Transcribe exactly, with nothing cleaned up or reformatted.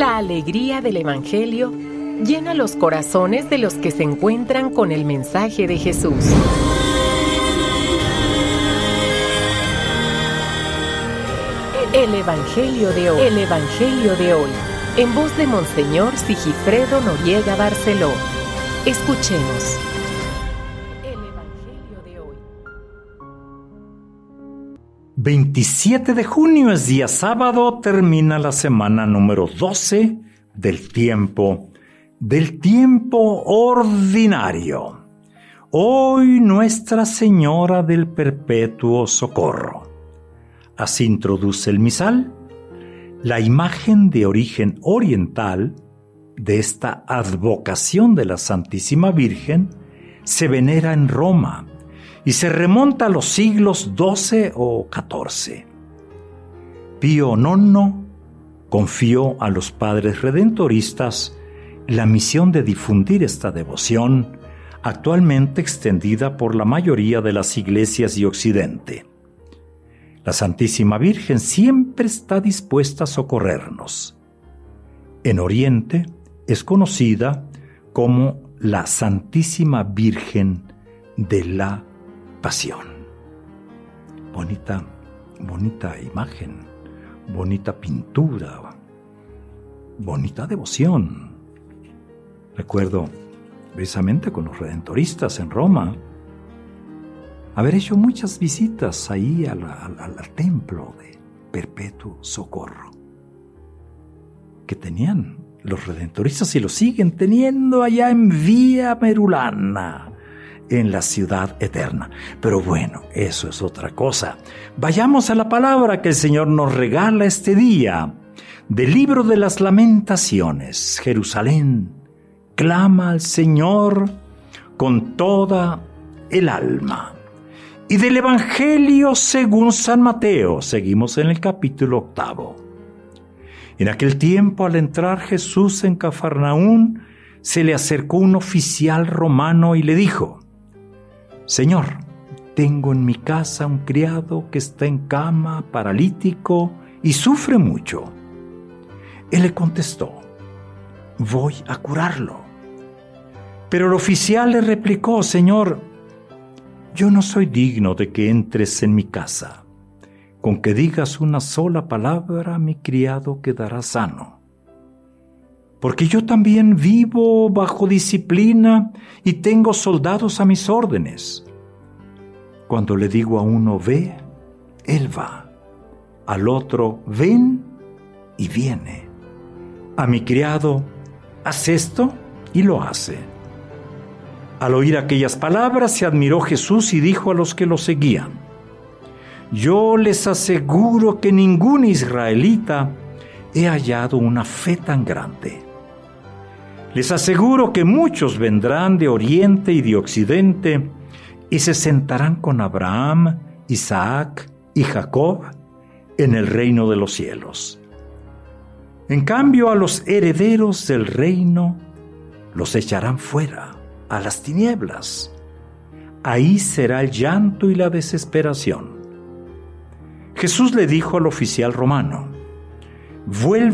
La alegría del Evangelio llena los corazones de los que se encuentran con el mensaje de Jesús. El Evangelio de hoy. El Evangelio de hoy. En voz de Monseñor Sigifredo Noriega Barceló. Escuchemos. El Evangelio de hoy. veintisiete de junio es día sábado, termina la semana número doce del tiempo, del tiempo ordinario. Hoy Nuestra Señora del Perpetuo Socorro. Así introduce el misal la imagen de origen oriental de esta advocación de la Santísima Virgen se venera en Roma y se remonta a los siglos doce o catorce. Pío nono confió a los padres redentoristas la misión de difundir esta devoción, actualmente extendida por la mayoría de las iglesias de Occidente. La Santísima Virgen siempre está dispuesta a socorrernos. En Oriente es conocida como la Santísima Virgen de la Pasión. Bonita, bonita imagen, bonita pintura, bonita devoción. Recuerdo precisamente con los redentoristas en Roma haber hecho muchas visitas ahí al, al, al templo de Perpetuo Socorro que tenían los redentoristas y lo siguen teniendo allá en Vía Merulana, en la ciudad eterna. Pero bueno, eso es otra cosa. Vayamos a la palabra que el Señor nos regala este día. Del libro de las Lamentaciones, Jerusalén clama al Señor con toda el alma. Y del Evangelio según San Mateo, seguimos en el capítulo octavo. En aquel tiempo, al entrar Jesús en Cafarnaún, se le acercó un oficial romano y le dijo: Señor, tengo en mi casa un criado que está en cama, paralítico y sufre mucho. Él le contestó: voy a curarlo. Pero el oficial le replicó: Señor, yo no soy digno de que entres en mi casa. Con que digas una sola palabra, mi criado quedará sano. Porque yo también vivo bajo disciplina y tengo soldados a mis órdenes. Cuando le digo a uno ve, él va. Al otro ven y viene. A mi criado, haz esto y lo hace. Al oír aquellas palabras se admiró Jesús y dijo a los que lo seguían: yo les aseguro que ningún israelita he hallado una fe tan grande. Les aseguro que muchos vendrán de oriente y de occidente y se sentarán con Abraham, Isaac y Jacob en el reino de los cielos. En cambio, a los herederos del reino los echarán fuera, a las tinieblas. Ahí será el llanto y la desesperación. Jesús le dijo al oficial romano: vuelve